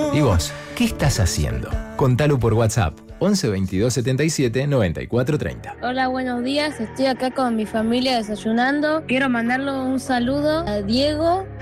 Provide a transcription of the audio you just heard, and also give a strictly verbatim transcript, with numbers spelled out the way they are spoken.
¿Y vos? ¿Qué estás haciendo? Contalo por WhatsApp. once veintidós setenta y siete noventa y cuatro treinta. Hola, buenos días. Estoy acá con mi familia desayunando. Quiero mandarle un saludo a Diego,